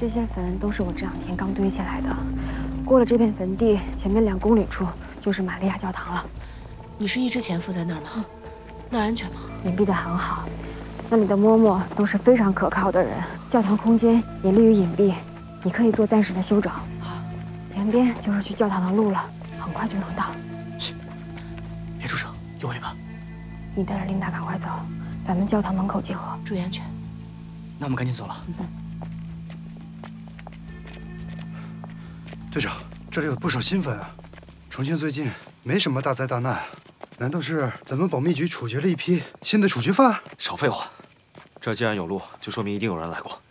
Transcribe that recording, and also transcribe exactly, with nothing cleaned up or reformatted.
这些坟都是我这两天刚堆起来的。过了这片坟地，前面两公里处就是玛利亚教堂了。 你是一直潜伏在那儿吗？嗯、那儿安全吗？ 隐蔽的很好，那里的嬷嬷都是非常可靠的人。教堂空间也利于隐蔽，你可以做暂时的休整。好，前边就是去教堂的路了，很快就能到。 嘘，别出声，有尾巴。 你带着琳达赶快走，咱们教堂门口集合， 注意安全。 那我们赶紧走了。 嗯。 队长，这里有不少新坟啊。重庆最近没什么大灾大难，难道是咱们保密局处决了一批新的处决犯？ 少废话，这儿既然有路，就说明一定有人来过。